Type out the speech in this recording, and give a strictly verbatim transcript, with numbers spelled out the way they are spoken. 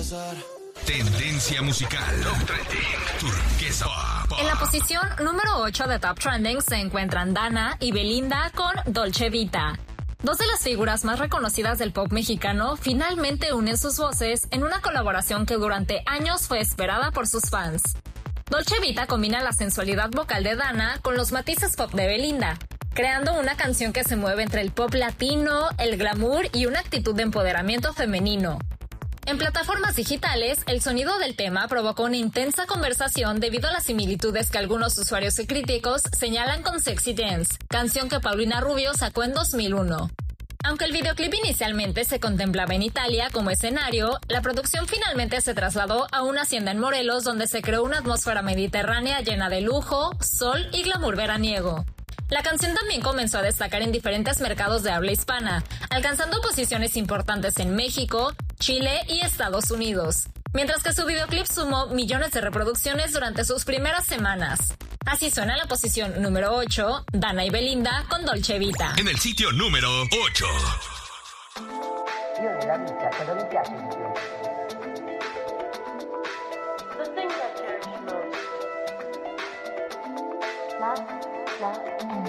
empezar. Tendencia musical. Top Trending. Turquesa Pop. En la posición número ocho de Top Trending se encuentran Dana y Belinda con Dolce Vita. Dos de las figuras más reconocidas del pop mexicano finalmente unen sus voces en una colaboración que durante años fue esperada por sus fans. Dolce Vita combina la sensualidad vocal de Dana con los matices pop de Belinda, creando una canción que se mueve entre el pop latino, el glamour y una actitud de empoderamiento femenino. En plataformas digitales, el sonido del tema provocó una intensa conversación debido a las similitudes que algunos usuarios y críticos señalan con Sexy Dance, canción que Paulina Rubio sacó en dos mil uno. Aunque el videoclip inicialmente se contemplaba en Italia como escenario, la producción finalmente se trasladó a una hacienda en Morelos donde se creó una atmósfera mediterránea llena de lujo, sol y glamour veraniego. La canción también comenzó a destacar en diferentes mercados de habla hispana, alcanzando posiciones importantes en México, Chile y Estados Unidos, mientras que su videoclip sumó millones de reproducciones durante sus primeras semanas. Así suena la posición número ocho, Dana y Belinda con Dolce Vita. En el sitio número ocho. Io nella vita, quando mi piace di più. The thing that cherish most. Love, love.